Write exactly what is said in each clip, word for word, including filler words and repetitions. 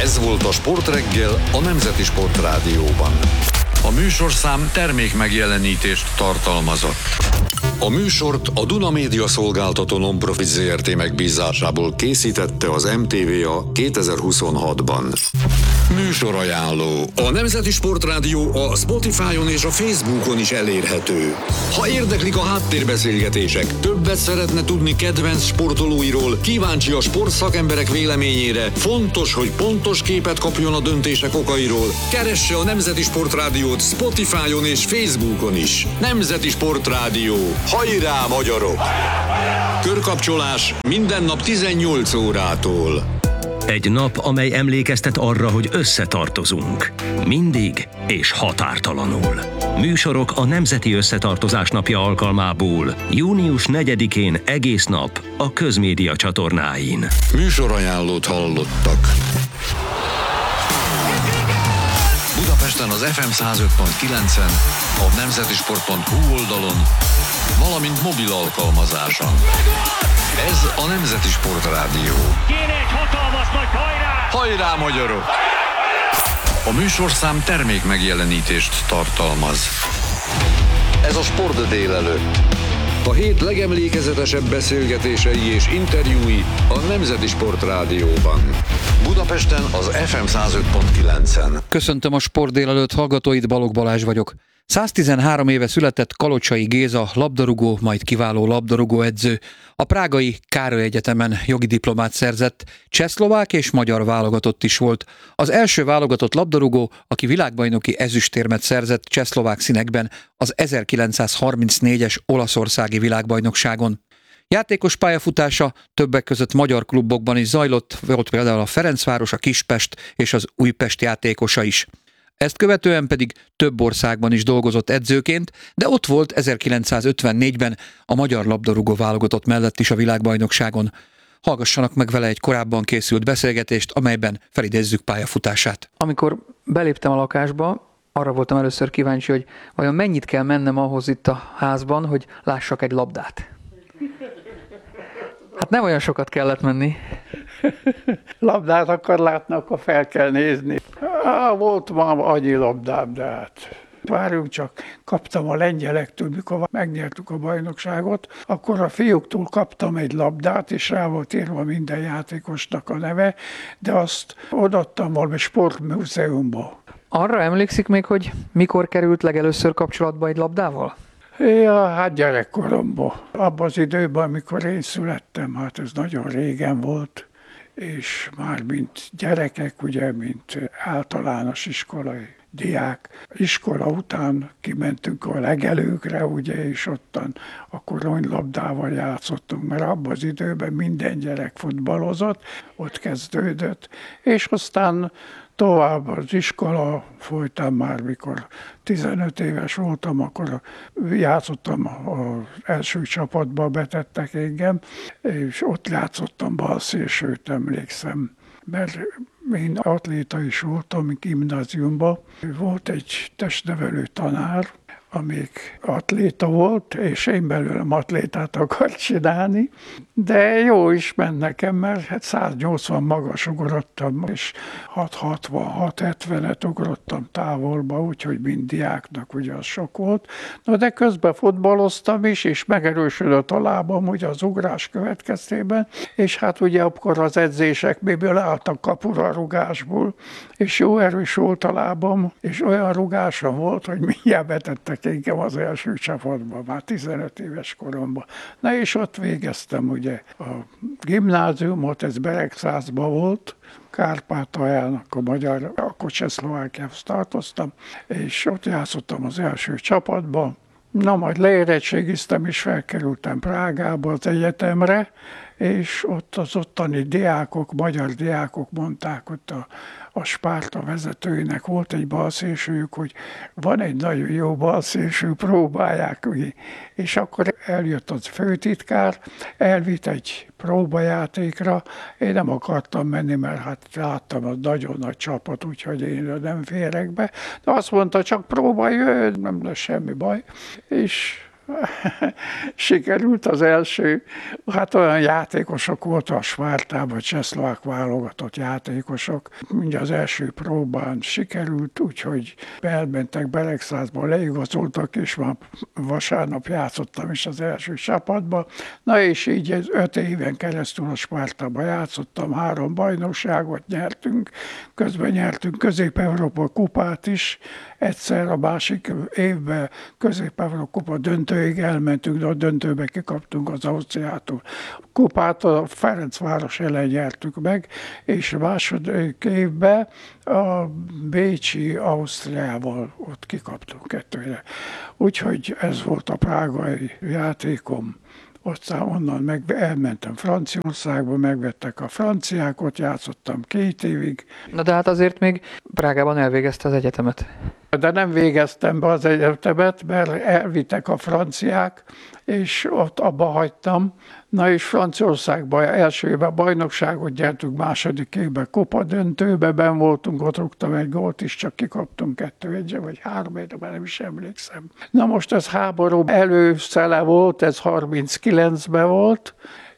Ez volt a Sportreggel a Nemzeti Sportrádióban. A műsorszám termék megjelenítést tartalmazott. A műsort a Duna Média Szolgáltató Non-Profit Zrt. Megbízásából készítette az em té vé a kétezer-huszonhatban. Műsorajánló. A Nemzeti Sportrádió a Spotify-on és a Facebookon is elérhető. Ha érdeklik a háttérbeszélgetések, többet szeretne tudni kedvenc sportolóiról, kíváncsi a sportszakemberek véleményére, fontos, hogy pontos képet kapjon a döntések okairól, keresse a Nemzeti Sportrádiót Spotify-on és Facebookon is. Nemzeti Sportrádió. Hajrá, magyarok! Körkapcsolás minden nap tizennyolc órától. Egy nap, amely emlékeztet arra, hogy összetartozunk. Mindig és határtalanul. Műsorok a Nemzeti Összetartozás Napja alkalmából. június negyedikén egész nap a Közmédia csatornáin. Műsorajánlót hallottak. Budapesten az ef em száz öt pont kilencen, a nemzetisport pont hu oldalon, valamint mobil alkalmazáson. Ez a Nemzeti Sportrádió. Kéne egy hatalmas nagy hajrá! Hajrá, magyarok! A műsorszám termék megjelenítést tartalmaz. Ez a Sport délelőtt. A hét legemlékezetesebb beszélgetései és interjúi a Nemzeti Sportrádióban. Budapesten az ef em száz öt pont kilencen. Köszöntöm a Sport délelőtt hallgatóit, Balogh Balázs vagyok. száztizenhárom éve született Kalocsai Géza, labdarúgó, majd kiváló labdarúgó edző. A prágai Károly Egyetemen jogi diplomát szerzett, csehszlovák és magyar válogatott is volt. Az első válogatott labdarúgó, aki világbajnoki ezüstérmet szerzett csehszlovák színekben az ezerkilencszázharmincnégyes olaszországi világbajnokságon. Játékos pályafutása többek között magyar klubokban is zajlott, volt például a Ferencváros, a Kispest és az Újpest játékosa is. Ezt követően pedig több országban is dolgozott edzőként, de ott volt ezerkilencszázötvennégyben a magyar labdarúgó válogatott mellett is a világbajnokságon. Hallgassanak meg vele egy korábban készült beszélgetést, amelyben felidézzük pályafutását. Amikor beléptem a lakásba, arra voltam először kíváncsi, hogy vajon mennyit kell mennem ahhoz itt a házban, hogy lássak egy labdát. Hát nem olyan sokat kellett menni. Labdát akar látni, akkor fel kell nézni. Á, volt már annyi labdám, de hát várjunk csak, kaptam a lengyelektől, mikor megnyertük a bajnokságot, akkor a fiúktól kaptam egy labdát, és rá volt írva minden játékosnak a neve, de azt odaadtam valami sportmúzeumba. Arra emlékszik még, hogy mikor került legelőször kapcsolatba egy labdával? Ja, hát gyerekkoromban. Abban az időben, amikor én születtem, hát ez nagyon régen volt, és már mint gyerekek, ugye, mint általános iskolai diák. Iskola után kimentünk a legelőkre, ugye, és ottan a koronylabdával játszottunk, mert abban az időben minden gyerek futballozott, ott kezdődött, és aztán tovább az iskola folytán már, mikor tizenöt éves voltam, akkor játszottam az első csapatba, betettek engem, és ott játszottam balszélsőt, emlékszem. Mert én atléta is voltam gimnáziumban. Volt egy testnevelő tanár, amíg atléta volt, és én belőlem atlétát akart csinálni, de jó is ment nekem, mert hát száznyolcvan magas ugrottam, és hatszázhatvan hetvenet ugrottam távolba, úgyhogy mind diáknak ugye az sok volt. Na de közben futballoztam is, és megerősödött a lábam ugye az ugrás következtében, és hát ugye akkor az edzések miből álltak kapura rugásból, és jó erős volt a lábam, és olyan rugásom volt, hogy mindjárt betettek engem az első csapatban, már tizenöt éves koromban. Na és ott végeztem ugye a gimnáziumot, ez Beregszászban volt, Kárpátaljának a magyar, akkor Csehszlovákiához tartoztam, és ott játszottam az első csapatban. Na majd leérettségiztem, és felkerültem Prágába az egyetemre, és ott az ottani diákok, magyar diákok mondták, ott a, a Spárta vezetőinek volt egy balszélsőjük, hogy van egy nagyon jó balszélső, próbálják. És akkor eljött az főtitkár, elvitt egy próbajátékra, én nem akartam menni, mert hát láttam, az nagyon nagy csapat, úgyhogy én nem férek be. De azt mondta, csak próbálj, nem lesz semmi baj. És sikerült az első, hát olyan játékosok voltak a Spártában, csehszlovák válogatott játékosok. Mindjárt az első próbán sikerült, úgyhogy elmentek Beregszászba, leigazoltak, és már vasárnap játszottam is az első csapatba. Na és így öt éven keresztül a Spártában játszottam, három bajnokságot nyertünk, közben nyertünk Közép-Európa kupát is, egyszer a másik évben Közép-Európa kupa döntőig elmentünk, de a döntőbe kikaptunk az Ausztriától. A kupát a Ferencváros ellen nyertük meg, és a második évben a bécsi Ausztriával ott kikaptunk kettőre. Úgyhogy ez volt a prágai játékom. Aztán onnan meg elmentem Franciaországba, megvettek a franciák, ott játszottam két évig. Na de hát azért még Prágában elvégezte az egyetemet. De nem végeztem be az egyetemet, mert elvittek a franciák, és ott abba hagytam. Na és Franciaországban első évben bajnokságot nyertünk, második évben kupa döntőbe, benn voltunk, ott rúgtam egy gólt is, csak kikaptunk kettő egyre, vagy három egyre, már nem is emlékszem. Na most ez háború előszele volt, ez harminckilencben volt,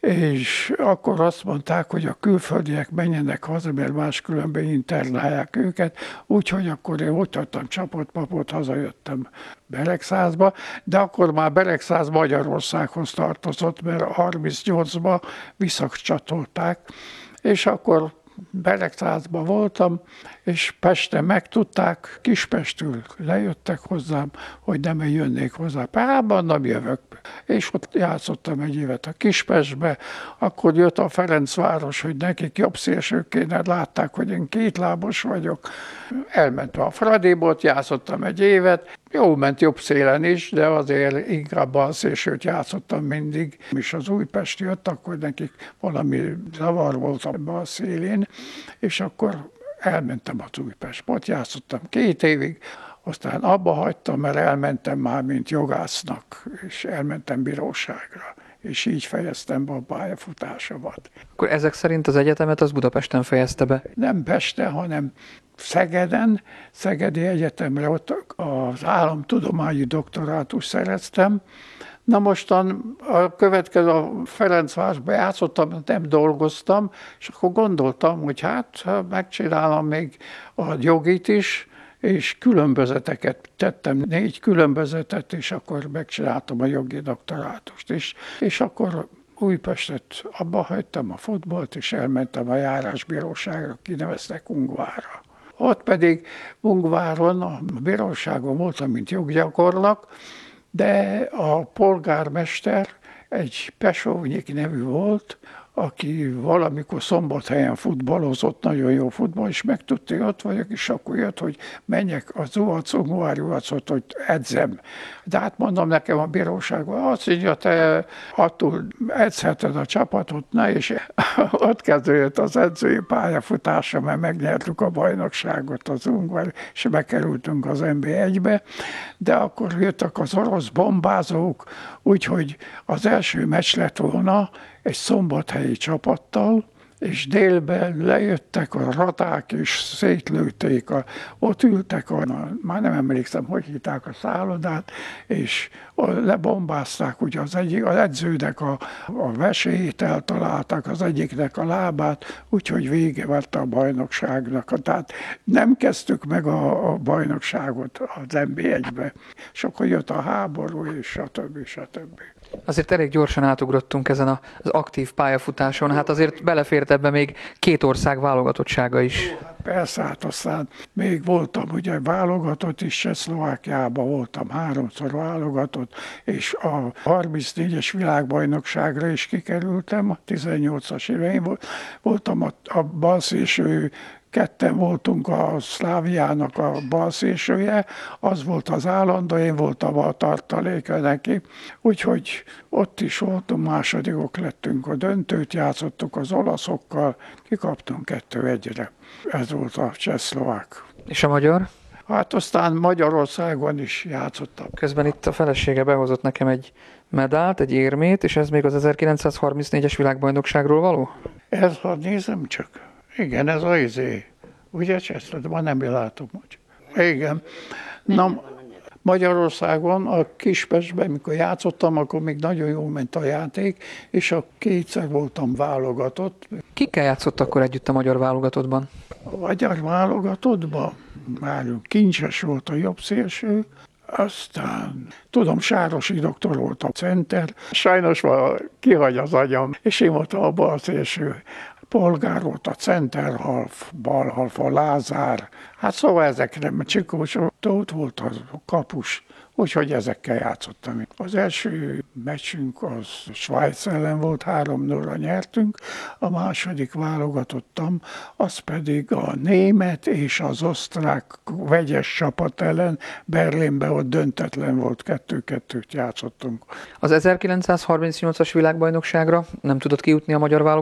és akkor azt mondták, hogy a külföldiek menjenek haza, mert máskülönben internálják őket, úgyhogy akkor én ott adtam csapatpapot, hazajöttem Beregszászba, de akkor már Beregszász Magyarországhoz tartozott, mert harmincnyolcban visszacsatolták, és akkor Beregszászban voltam, és Pesten megtudták, Kispestről lejöttek hozzám, hogy nem jönnék hozzá. Párában nem jövök. És ott játszottam egy évet a Kispestbe, akkor jött a Ferencváros, hogy nekik jobb szélsők kéne, látták, hogy én kétlábos vagyok. Elmentem a Fradiba, ott játszottam egy évet, jó ment jobb szélen is, de azért inkább bal szélsőt játszottam mindig. És az Újpest jött, akkor nekik valami zavar volt a bal szélén, és akkor elmentem az Újpestbe. Ott játszottam két évig, aztán abba hagytam, mert elmentem már, mint jogásznak, és elmentem bíróságra, és így fejeztem be a pályafutásomat. Akkor ezek szerint az egyetemet az Budapesten fejezte be? Nem Pesten, hanem Szegeden, Szegedi Egyetemre, ott az államtudományi doktorátus szereztem. Na mostan a következő a Ferencvárosban játszottam, nem dolgoztam, és akkor gondoltam, hogy hát megcsinálom még a jogit is, és különbözeteket tettem, négy különbözetet, és akkor megcsináltam a jogi doktorátust is. És akkor Újpestet abba hagytam a futballt, és elmentem a járásbíróságra, kineveztek Ungvárra. Ott pedig Ungváron, a bíróságon voltam, mint joggyakornok, de a polgármester egy Pesovnyik nevű volt, aki valamikor Szombathelyen futballozott, nagyon jó futball, és megtudta, hogy ott vagyok, és akkor jött, hogy menjek az Uhac, Ungvári Uhacot, hogy edzem. De hát mondom nekem a bíróságban, azt mondja, te attól edzheted a csapatot, na, és ott kezdődött az edzői pályafutása, mert megnyertük a bajnokságot az Ungvári, és bekerültünk az en bé egybe, de akkor jöttek az orosz bombázók, úgyhogy az első meccs lett volna egy szombathelyi csapattal, és délben lejöttek a raták, és szétlőtték, a, ott ültek, a, már nem emlékszem, hogy hitták a szállodát, és lebombázták, ugye az egyik, az edzőnek a, a vesélyét eltalálták, az egyiknek a lábát, úgyhogy vége lett a bajnokságnak. Tehát nem kezdtük meg a, a bajnokságot az en bé egybe, és akkor jött a háború, és stb. stb. Azért elég gyorsan átugrottunk ezen az aktív pályafutáson, hát azért belefért ebbe még két ország válogatottsága is. Persze, hát aztán még voltam ugye válogatott is, Csehszlovákiában voltam háromszor válogatott, és a harmincnégyes világbajnokságra is kikerültem, a tizennyolcas éveim voltam a, a balszélső, ketten voltunk a Szláviának a balszélsője, az volt az állandó, én voltam a tartaléka neki. Úgyhogy ott is voltunk, másodikok lettünk, a döntőt játszottuk az olaszokkal, kikaptunk kettő egyre. Ez volt a csehszlovák. És a magyar? Hát aztán Magyarországon is játszottam. Közben itt a felesége behozott nekem egy medált, egy érmét, és ez még az ezerkilencszázharmincnégyes világbajnokságról való? Ez, ha nézem csak. Igen, ez az izé. Ugye Cseszlet, ma nem látom, hogy. Igen. Na, Magyarországon, a Kispestben, mikor játszottam, akkor még nagyon jól ment a játék, és a kétszer voltam válogatott. Kikkel játszott akkor együtt a magyar válogatottban? A magyar válogatottban már Kincses volt a jobb szélső, aztán tudom, Sárosi doktor volt a center, sajnos már kihagy az agyam, és én voltam a bal szélső. Polgár volt a center half, bal half, a Lázár. Hát szóval ezekre, mert Csikós ott volt a kapus, úgyhogy ezekkel játszottam. Az első meccsünk az Svájc ellen volt, három nullra nyertünk, a második válogatottam, az pedig a német és az osztrák vegyes csapat ellen, Berlinben ott döntetlen volt, kettő-kettőt játszottunk. Az ezerkilencszázharmincnyolcas világbajnokságra nem tudott kijutni a magyar válogatott?